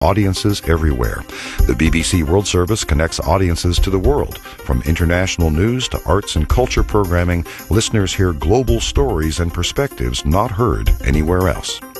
audiences everywhere. The BBC World Service connects audiences to the world. From international news to arts and culture programming, listeners hear global stories and perspectives not heard anywhere else.